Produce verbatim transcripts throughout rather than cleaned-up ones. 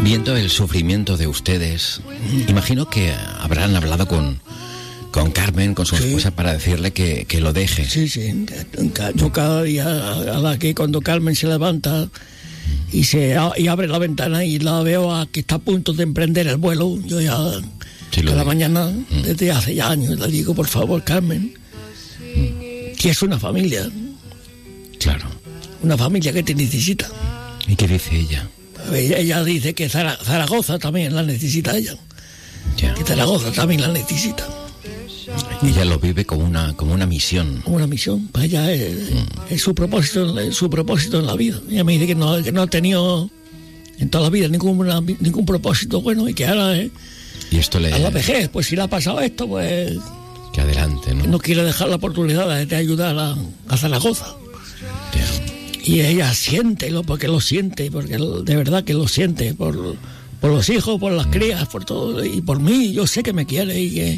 Viendo el sufrimiento de ustedes, imagino que habrán hablado con, con Carmen, con su Sí. esposa, para decirle que, que lo deje. Sí, sí. Yo cada día, a la que cuando Carmen se levanta y se y abre la ventana y la veo a que está a punto de emprender el vuelo, yo ya Sí, lo cada digo. mañana, Mm. desde hace ya años, le digo, por favor, Carmen, que es una familia, Claro. una familia que te necesita. ¿Y qué dice ella? Ella, ella dice que Zara- Zaragoza también la necesita ella, Ya. que Zaragoza también la necesita. Ella lo vive como una, como una misión. Una misión, para ella es, es su propósito, es su propósito en la vida. Ella me dice que no, que no ha tenido en toda la vida ningún, ningún propósito bueno y que ahora eh, Y esto le... a la vejez, pues si le ha pasado esto, pues Que adelante, ¿no? no quiere dejar la oportunidad de, de ayudar a, a Zaragoza. Ya. Y ella siente, lo, porque lo siente, porque de verdad que lo siente, por, por los hijos, por las crías, por todo, y por mí, yo sé que me quiere y que...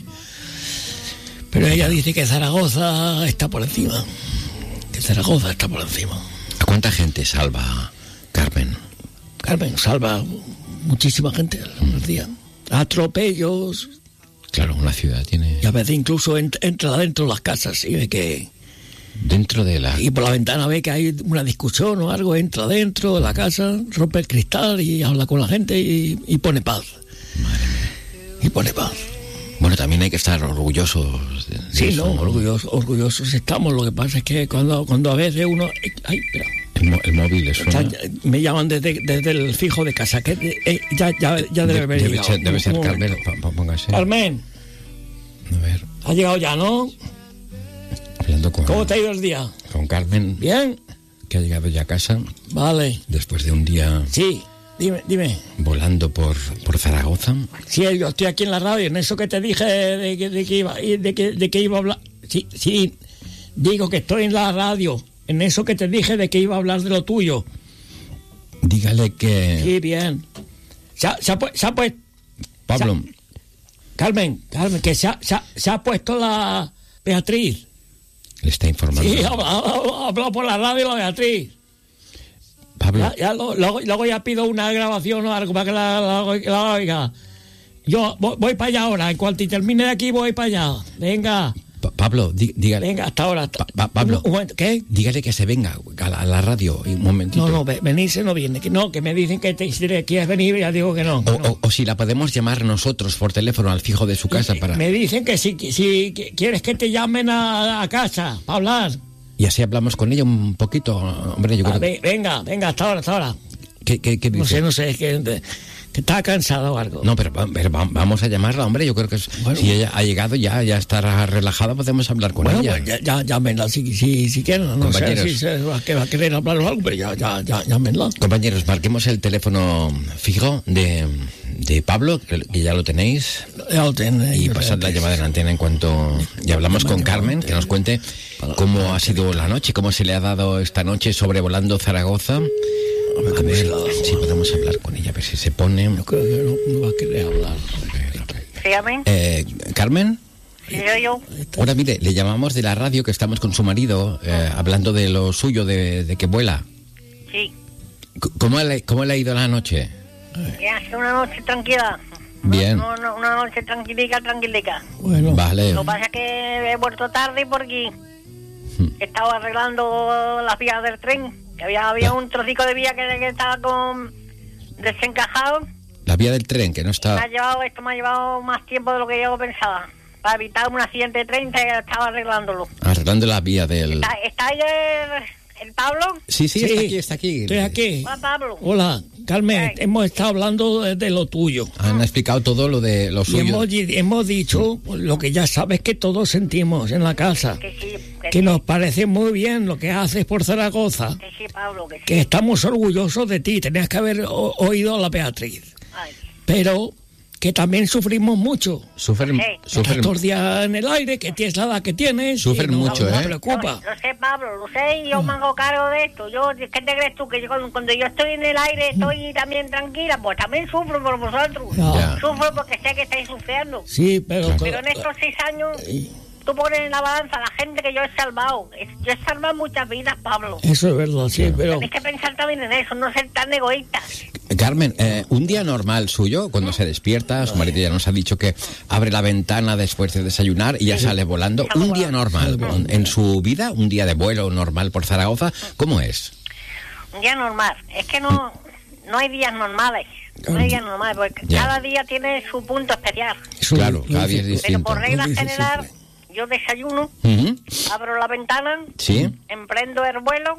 Pero ella dice que Zaragoza está por encima, que Zaragoza está por encima. ¿A cuánta gente salva Carmen? Carmen salva muchísima gente al día. Atropellos, Claro, una ciudad tiene... y a veces incluso ent- entra adentro de las casas y ve que... Dentro de la... Y por la ventana ve que hay una discusión o algo, entra adentro de la casa, rompe el cristal y habla con la gente y, y pone paz. Y pone paz. Bueno, también hay que estar orgullosos de, de Sí, eso, no, orgullosos, orgullosos estamos. Lo que pasa es que cuando, cuando a veces uno... Ay, espera. El, mo- el móvil es O sea, una... ya- me llaman desde, desde el fijo de casa, que eh, ya, ya, ya debe De- haber debe llegado. ser, debe ser Un Carmen. momento. Pa- pa- póngase. Carmen, A ver, ha llegado ya, ¿no? hablando con, ¿Cómo te ha ido el día? con Carmen, ¿Bien? que ha llegado ya a casa Vale. después de un día Sí, dime, dime. volando por, por Zaragoza. Sí, yo estoy aquí en la radio, en eso que te dije de que, de que, iba, de que, de que iba a hablar... Sí, sí, digo que estoy en la radio, en eso que te dije de que iba a hablar de lo tuyo. Dígale que... Sí, bien. Se ha, se ha, pu- se ha puesto... Pablo, Carmen, Carmen, que se ha, se ha, se ha puesto la Beatriz. le está informando. Sí, ha hablado, ha hablado por la radio la Beatriz. Pablo, Ya, ya lo- luego, luego ya pido una grabación o algo para que la, la- la oiga. Yo voy, voy para allá ahora, en cuanto termine de aquí voy para allá. Venga, Pa- Pablo, dí- dígale, venga, hasta ahora. hasta- Pa- pa- Pablo. Un momento, ¿qué? dígale que se venga a la, a la radio un momentito. No, no, ve- venirse no viene. Que no, que me dicen que te, si te quieres venir, ya digo que no. que O, no. o- o si la podemos llamar nosotros por teléfono al fijo de su casa para... Me dicen que si, que si que quieres que te llamen a, a casa para hablar. Y así hablamos con ella un poquito. Hombre, yo Ah, creo ve- venga, venga, hasta ahora, hasta ahora. que... ¿Qué, qué No dice? sé, no sé, es que, de- que está cansado o algo. No, pero, va- pero va- vamos a llamarla, hombre. Yo creo que es- Bueno. si ella ha llegado ya, ya estará relajada, podemos hablar con Bueno, ella. pues ya, ya, llámenla si, si, si quieren. No sé Compañeros. si se va, que va a querer hablar o algo, pero ya, ya, ya, llámenla. Compañeros, marquemos el teléfono fijo de, de Pablo, que que ya lo tenéis, Ya lo tiene. y yo pasad la creo que- llamada en antena en cuanto ya hablamos con Carmen, que nos cuente cómo ha sido la noche, cómo se le ha dado esta noche sobrevolando Zaragoza. A ver A cómo se ver la da. si podemos hablar con ella, a ver si se pone. Yo creo que no, no va a querer hablar. Dígame, Eh, Carmen, sí, soy yo. ahora mire, le llamamos de la radio que estamos con su marido, eh, hablando de lo suyo, de, de que vuela. Sí, C- ¿Cómo le, ¿Cómo le ha ido la noche? que hace una noche tranquila. Bien. No, no, una noche tranquilica, tranquilica. Bueno, Vale. Lo que pasa es que he vuelto tarde porque Hmm. estaba arreglando las vías del tren. Que había, había un trocico de vía que, que estaba con desencajado. La vía del tren, que no Me ha está... llevado, esto me ha llevado más tiempo de lo que yo pensaba. Para evitar un accidente de tren, que estaba arreglándolo. Arreglando la vía del... ¿Está, está ahí el, el Pablo? Sí, sí, Sí. está aquí, está aquí. estoy aquí. Hola, Pablo. Hola, Carmen, Ay. hemos estado hablando de, de lo tuyo. Han explicado todo lo de lo Y suyo. hemos, di- hemos dicho pues, lo que ya sabes que todos sentimos en la casa. Que sí, que, Que sí, nos parece muy bien lo que haces por Zaragoza. que sí, Pablo, que sí. Que estamos orgullosos de ti. Tenías que haber o- oído a la Beatriz. Ay, Pero que también sufrimos mucho. Sufren, Sí. sufren, Estos días en el aire, que tienes la edad que tienes. Sufren y no- mucho, no ¿eh? preocupa. Lo, lo sé, Pablo, lo sé y yo me hago cargo de esto. Yo, ¿qué te crees tú? Que yo, cuando, cuando yo estoy en el aire estoy también tranquila, pues también sufro por vosotros. Ya. Ya. Sufro porque sé que estáis sufriendo. Sí, pero... Pero en estos seis años tú pones en la balanza a la gente que yo he salvado. Yo he salvado muchas vidas, Pablo. Eso es verdad, sí, pero... Tenéis que pensar también en eso, no ser tan egoístas. Carmen, eh, un día normal suyo, cuando se despierta, su marido ya nos ha dicho que abre la ventana después de desayunar y ya sale volando. Un día normal, en su vida, un día de vuelo normal por Zaragoza, ¿cómo es? Un día normal. Es que no, no hay días normales. No hay días normales, porque Ya. cada día tiene su punto especial. Eso Claro, lo cada dice- día es Pero distinto. por regla Lo dice general, siempre. yo desayuno, Ujú. abro la ventana, Sí. emprendo el vuelo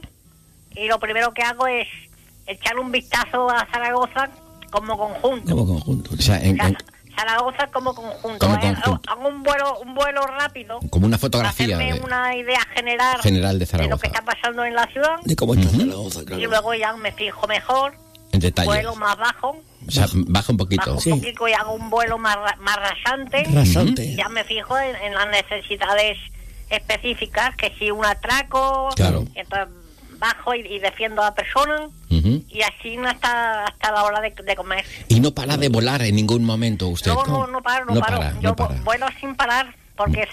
y lo primero que hago es echar un vistazo a Zaragoza como conjunto. Como conjunto. O sea, en- O sea, en- Zaragoza como conjunto. Como ¿eh? conjunto. Hago un vuelo, un vuelo rápido como una para fotografía hacerme de- una idea general, general de de lo Zaragoza. que está pasando en la ciudad De cómo está Ujú. Zaragoza, claro. y luego ya me fijo mejor, En detalle. vuelo más bajo, O sea, baja un poquito. bajo un Sí. poquito y hago un vuelo más, ra- más rasante. Rasante. Ya me fijo en, en las necesidades específicas, que si un atraco, Claro. entonces bajo y, y defiendo a la persona Ujú. y así hasta hasta la hora de, de comer. Y no para de volar en ningún momento usted. No, no, no paro, no, No paro. para, Yo no para. vu- vuelo sin parar porque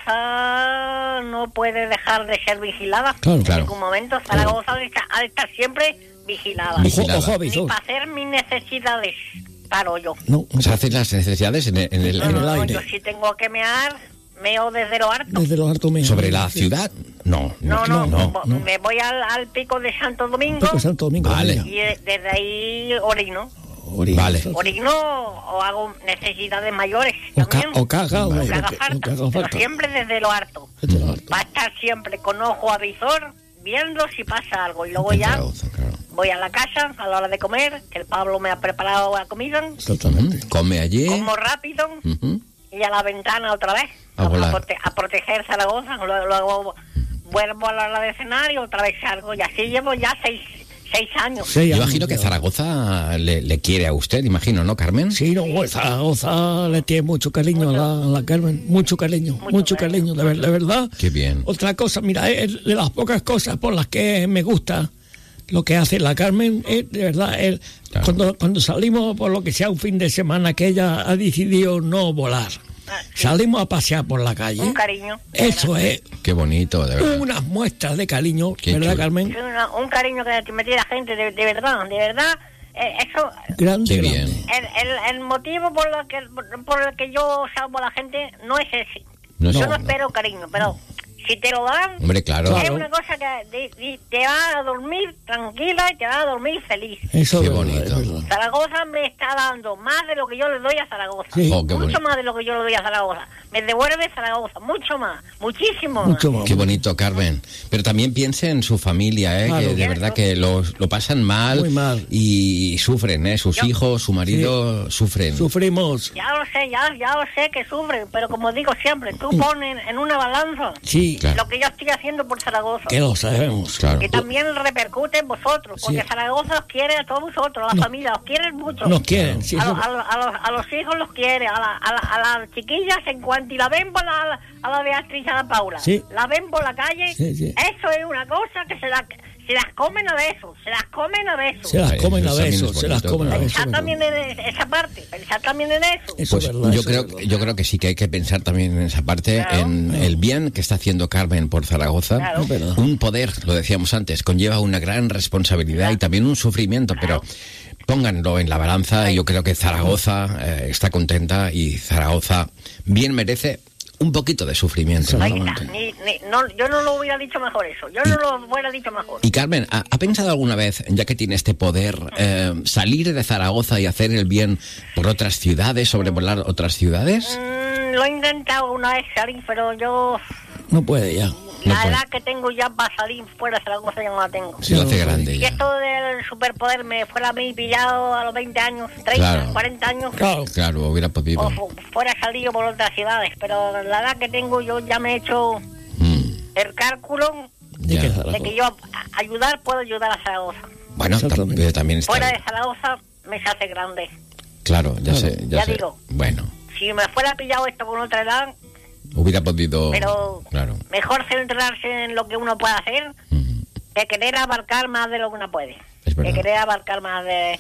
Zaragoza no puede dejar de ser vigilada Claro, en claro. ningún momento. Zaragoza ha de estar- ha de estar siempre vigilada. Vigilada. Ojo, ojo, Ni avisor. para hacer mis necesidades paro yo. No, O sea, haces las necesidades en el, en el- No, en en el- el no, aire. yo si tengo que mear, meo desde lo harto. desde los hartos míos. sobre la ciudad. No, No, no, no. bo- no. me voy al, al pico de Santo Domingo Pico Santo Domingo. Vale. mira. y de- desde ahí orino. Orina. Vale. Orino o hago necesidades mayores O, ca- también. o caga, o O lo que que, haga lo que falta, haga pero falta. siempre desde lo harto. Desde los hartos. Va a estar siempre con ojo avisor, viendo si pasa algo. Y luego En ya Zaragoza, claro. voy a la casa a la hora de comer, que el Pablo me ha preparado la comida. Exactamente. Ujú. Come allí. Como rápido Ujú. y a la ventana otra vez. A volar. prote- a proteger Zaragoza. Luego, luego vuelvo a la hora de cenar y otra vez salgo. Y así llevo ya seis, seis años. Sí, Yo ya, imagino que ya. Zaragoza le, le quiere a usted, imagino, ¿no, Carmen? Sí, no, pues, Zaragoza le tiene mucho cariño a la, a la Carmen, mucho cariño, mucho, Mucho cariño, de, ver- de verdad. Qué bien. Otra cosa, mira, es de las pocas cosas por las que me gusta lo que hace la Carmen, es de verdad, el- Claro. cuando, cuando salimos por lo que sea un fin de semana que ella ha decidido no volar, Ah, sí. salimos a pasear por la calle. Un cariño. Eso es Qué bonito, de verdad. unas muestras de cariño, Qué ¿verdad, chulo. Carmen? Es una- un cariño que me tiene la gente, de, de verdad, de verdad. eh, eso, Grande, Qué grande. bien. el, el, el motivo por, lo que, por el que yo salvo a la gente no es ese. No es- yo no no. espero cariño, pero si te lo dan, Hombre, claro. Claro. es una cosa que de- de- te va a dormir tranquila y te va a dormir feliz. Eso Qué es verdad, bonito. es verdad. Zaragoza me está dando más de lo que yo le doy a Zaragoza. Sí. Oh, qué mucho bonito. más de lo que yo le doy a Zaragoza. Me devuelve Zaragoza, mucho más, muchísimo Mucho más. más. Qué bonito, Carmen. Pero también piense en su familia, ¿eh? Claro. Que de verdad que lo, lo pasan mal, Muy mal. Y, sufren, ¿eh? Sus Yo- hijos, su marido sufren. Sufrimos. Ya lo sé, ya, ya lo sé que sufren, pero como digo siempre, tú pones en una balanza Sí, Claro. lo que yo estoy haciendo por Zaragoza. que lo sabemos. Claro. Que también repercute en vosotros, porque Sí. Zaragoza os quiere a todos vosotros, a la No. familia, os quieren mucho. Nos quieren. Sí, a, eso- lo- a lo- a los, a los hijos los quiere, a, la- a, la- a las chiquillas en cuanto y la ven por la, a la Beatriz y a la Paula, Sí. la ven por la calle, Sí, sí. eso es una cosa que se, la, se las comen a besos, se las comen a besos. Se las Ay, comen a eso también es besos, se las bonito, comen a claro. besos. Pensad también en esa parte, pensad también en eso. Eso Pues es verdad. yo eso creo, es verdad. yo creo que sí que hay que pensar también en esa parte, Claro. en el bien que está haciendo Carmen por Zaragoza. Claro. Es verdad. Un poder, lo decíamos antes, conlleva una gran responsabilidad y también un sufrimiento, pero pónganlo en la balanza y yo creo que Zaragoza eh, está contenta y Zaragoza bien merece un poquito de sufrimiento. ¿no? Ahí está, ni- ni- no, yo no lo hubiera dicho mejor eso, yo no lo hubiera dicho mejor. Y Carmen, ¿ha, ha pensado alguna vez, ya que tiene este poder, eh, salir de Zaragoza y hacer el bien por otras ciudades, sobrevolar otras ciudades? Mm, lo he intentado una vez salir, pero yo No puede ya. No la puede. edad que tengo ya para salir fuera de Zaragoza ya no la tengo. Se lo hace no, grande Si ya. esto del superpoder me fuera a mí pillado a los veinte años, treinta, Claro. cuarenta años, Claro. Claro, hubiera podido. o fu- fuera salido por otras ciudades, pero la edad que tengo yo ya me he hecho Mm, el cálculo De ya. que de Zaragoza. que yo a- ayudar puedo ayudar a Zaragoza. Bueno, ta- Exactamente. pero también está. Fuera de Zaragoza me se hace grande. Claro, ya Claro. sé, ya, Ya sé. digo. Bueno, Si me fuera pillado esto con otra edad, hubiera podido. pero Claro. mejor centrarse en lo que uno puede hacer Mm, que querer abarcar más de lo que uno puede. Es Que verdad. querer abarcar más de...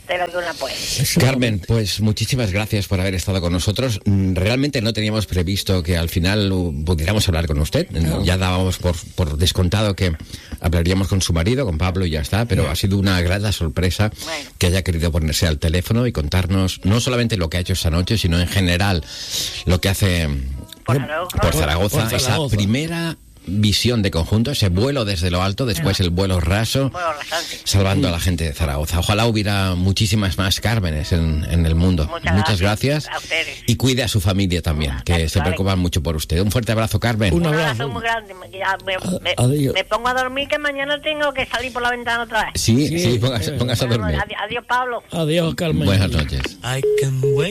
de lo que una puede. Carmen, pues muchísimas gracias por haber estado con nosotros. Realmente no teníamos previsto que al final pudiéramos hablar con usted. No. Ya dábamos por, por descontado que hablaríamos con su marido, con Pablo, y ya está, pero no. Ha sido una grata sorpresa bueno. que haya querido ponerse al teléfono y contarnos no solamente lo que ha hecho esta noche, sino en general lo que hace por Zaragoza, por Zaragoza, por Zaragoza. Esa primera visión de conjunto, ese vuelo desde lo alto, después el vuelo raso, bueno, salvando a la gente de Zaragoza. Ojalá hubiera muchísimas más Cármenes en, en el mundo. Muchas, Muchas gracias, gracias. a ustedes. Y cuide a su familia también, que Vale. se preocupan mucho por usted. Un fuerte abrazo, Carmen. Un Un abrazo. abrazo muy grande. Me, ya, me, me, Adiós. me pongo a dormir que mañana tengo que salir por la ventana otra vez. Sí, sí, Sí. póngase, póngase a dormir. Adiós, adiós, Pablo. Adiós, Carmen. Buenas noches. I can wait.